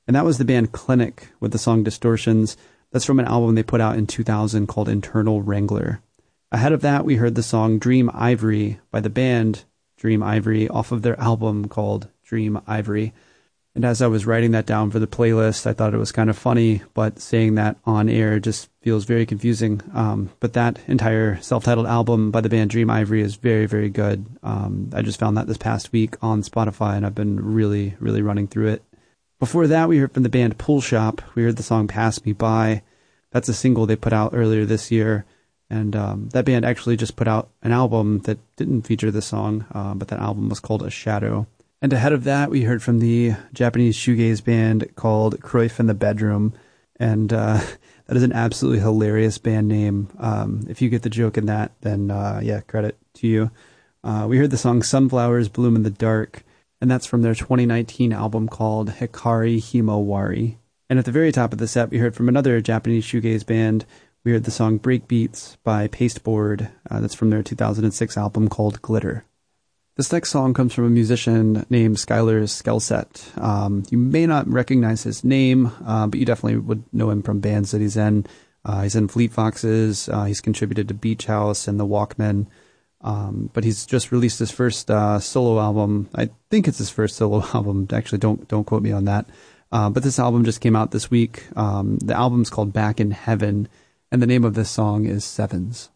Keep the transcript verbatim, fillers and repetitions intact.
And that was the band Clinic with the song Distortions. That's from an album they put out in two thousand called Internal Wrangler. Ahead of that, we heard the song Dream Ivory by the band Dream Ivory off of their album called Dream Ivory. And as I was writing that down for the playlist, I thought it was kind of funny, but saying that on air just feels very confusing. Um, but that entire self-titled album by the band Dream Ivory is very, very good. Um, I just found that this past week on Spotify, and I've been really, really running through it. Before that, we heard from the band Pool Shop. We heard the song Pass Me By. That's a single they put out earlier this year. And um, that band actually just put out an album that didn't feature this song, uh, but that album was called A Shadow. And ahead of that, we heard from the Japanese shoegaze band called Cruyff in the Bedroom. And uh, that is an absolutely hilarious band name. Um, if you get the joke in that, then uh, yeah, credit to you. Uh, we heard the song Sunflowers Bloom in the Dark, and that's from their twenty nineteen album called Hikari Himawari. And at the very top of the set, we heard from another Japanese shoegaze band. We heard the song Breakbeats by Pasteboard. Uh, that's from their two thousand six album called Glitter. This next song comes from a musician named Skylar Skelset. Um, you may not recognize his name, uh, but you definitely would know him from bands that he's in. Uh, he's in Fleet Foxes. Uh, he's contributed to Beach House and The Walkmen. Um, but he's just released his first uh, solo album. I think it's his first solo album. Actually, don't don't quote me on that. Uh, but this album just came out this week. Um, the album's called Back in Heaven, and the name of this song is Sevens.